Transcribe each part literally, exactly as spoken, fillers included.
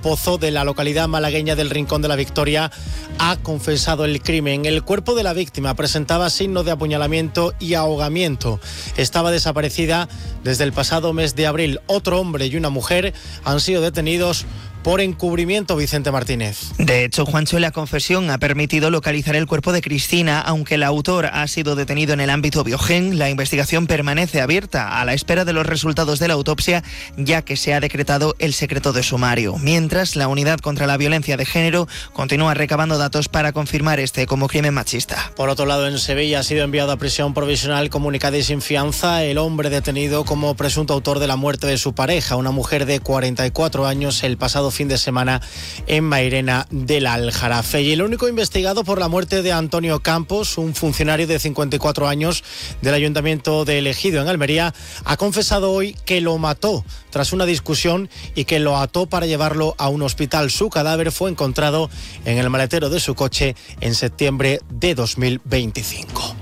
Pozo de la localidad malagueña del Rincón de la Victoria ha confesado el crimen. El cuerpo de la víctima presentaba signos de apuñalamiento y ahogamiento. Estaba desaparecida desde el pasado mes de abril. Otro hombre y una mujer han sido detenidos por encubrimiento. Vicente Martínez. De hecho, Juancho, la confesión ha permitido localizar el cuerpo de Cristina, aunque el autor ha sido detenido en el ámbito biogen. La investigación permanece abierta a la espera de los resultados de la autopsia, ya que se ha decretado el secreto de sumario. Mientras, la Unidad contra la Violencia de Género continúa recabando datos para confirmar este como crimen machista. Por otro lado, en Sevilla ha sido enviado a prisión provisional comunicada y sin fianza el hombre detenido como presunto autor de la muerte de su pareja, una mujer de cuarenta y cuatro años, el pasado fin de semana en Mairena del Aljarafe. Y el único investigado por la muerte de Antonio Campos, un funcionario de cincuenta y cuatro años del Ayuntamiento de Ejido en Almería, ha confesado hoy que lo mató tras una discusión y que lo ató para llevarlo a un hospital. Su cadáver fue encontrado en el maletero de su coche en septiembre de dos mil veinticinco.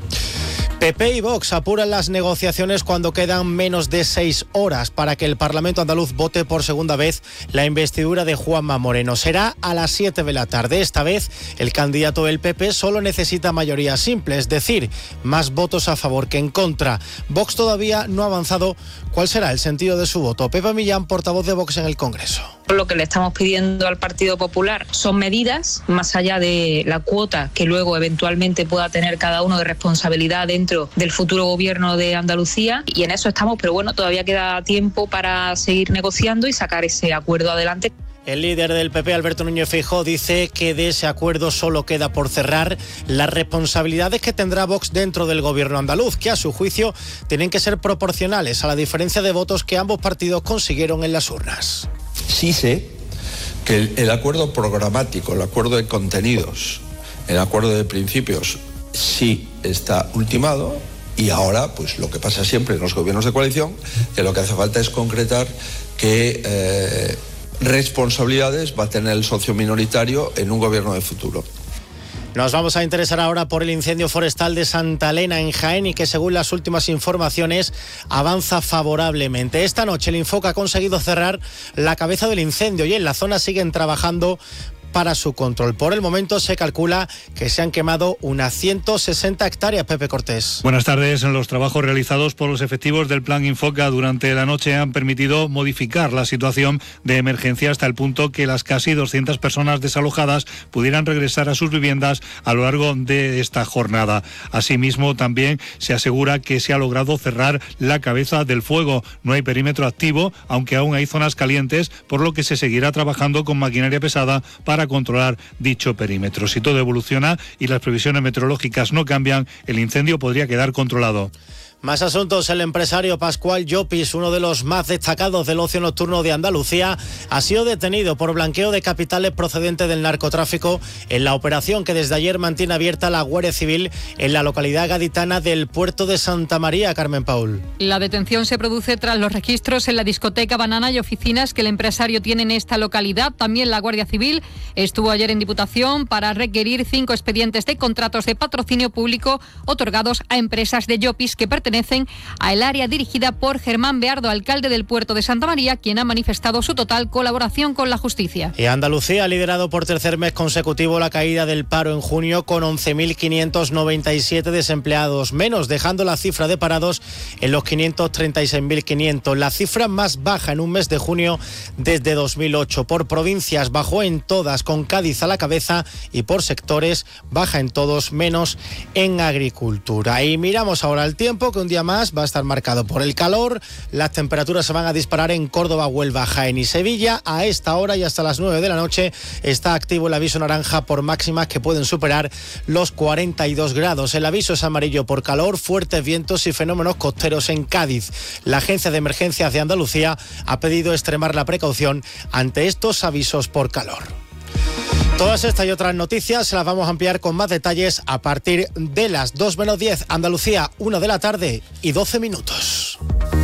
P P y Vox apuran las negociaciones cuando quedan menos de seis horas para que el Parlamento andaluz vote por segunda vez la investidura de Juanma Moreno. Será a las siete de la tarde. Esta vez el candidato del P P solo necesita mayoría simple, es decir, más votos a favor que en contra. Vox todavía no ha avanzado cuál será el sentido de su voto. Pepa Millán, portavoz de Vox en el Congreso. Lo que le estamos pidiendo al Partido Popular son medidas, más allá de la cuota que luego eventualmente pueda tener cada uno de responsabilidad dentro del futuro gobierno de Andalucía, y en eso estamos, pero bueno, todavía queda tiempo para seguir negociando y sacar ese acuerdo adelante. El líder del P P, Alberto Núñez Feijóo, dice que de ese acuerdo solo queda por cerrar las responsabilidades que tendrá Vox dentro del gobierno andaluz, que a su juicio tienen que ser proporcionales a la diferencia de votos que ambos partidos consiguieron en las urnas. Sí sé que el, el acuerdo programático, el acuerdo de contenidos, el acuerdo de principios sí está ultimado, y ahora pues lo que pasa siempre en los gobiernos de coalición, que lo que hace falta es concretar qué eh, responsabilidades va a tener el socio minoritario en un gobierno de futuro. Nos vamos a interesar ahora por el incendio forestal de Santa Elena en Jaén, y que según las últimas informaciones avanza favorablemente. Esta noche el Infoca ha conseguido cerrar la cabeza del incendio y en la zona siguen trabajando para su control. Por el momento se calcula que se han quemado unas ciento sesenta hectáreas. Pepe Cortés. Buenas tardes. Los trabajos realizados por los efectivos del Plan Infoca durante la noche han permitido modificar la situación de emergencia hasta el punto que las casi doscientas personas desalojadas pudieran regresar a sus viviendas a lo largo de esta jornada. Asimismo, también se asegura que se ha logrado cerrar la cabeza del fuego. No hay perímetro activo, aunque aún hay zonas calientes, por lo que se seguirá trabajando con maquinaria pesada para controlar dicho perímetro. Si todo evoluciona y las previsiones meteorológicas no cambian, el incendio podría quedar controlado. Más asuntos. El empresario Pascual Llopis, uno de los más destacados del ocio nocturno de Andalucía, ha sido detenido por blanqueo de capitales procedente del narcotráfico en la operación que desde ayer mantiene abierta la Guardia Civil en la localidad gaditana del puerto de Santa María. Carmen Paul. La detención se produce tras los registros en la discoteca Banana y oficinas que el empresario tiene en esta localidad. También la Guardia Civil estuvo ayer en Diputación para requerir cinco expedientes de contratos de patrocinio público otorgados a empresas de Llopis que pertenecen al área dirigida por Germán Beardo, alcalde del puerto de Santa María, quien ha manifestado su total colaboración con la justicia. Y Andalucía ha liderado por tercer mes consecutivo la caída del paro en junio, con once mil quinientos noventa y siete desempleados menos, dejando la cifra de parados en los quinientos treinta y seis mil quinientos, la cifra más baja en un mes de junio desde dos mil ocho. Por provincias bajó en todas, con Cádiz a la cabeza, y por sectores baja en todos menos en agricultura. Y miramos ahora el tiempo, que un día más va a estar marcado por el calor. Las temperaturas se van a disparar en Córdoba, Huelva, Jaén y Sevilla. A esta hora y hasta las nueve de la noche está activo el aviso naranja por máximas que pueden superar los cuarenta y dos grados. El aviso es amarillo por calor, fuertes vientos y fenómenos costeros en Cádiz. La Agencia de Emergencias de Andalucía ha pedido extremar la precaución ante estos avisos por calor. Todas estas y otras noticias se las vamos a ampliar con más detalles a partir de las dos menos diez. Andalucía, una de la tarde y doce minutos.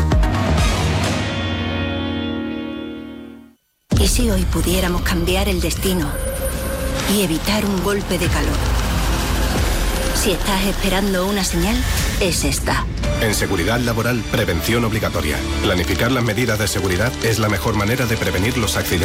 ¿Y si hoy pudiéramos cambiar el destino y evitar un golpe de calor? Si estás esperando una señal, es esta. En seguridad laboral, prevención obligatoria. Planificar las medidas de seguridad es la mejor manera de prevenir los accidentes.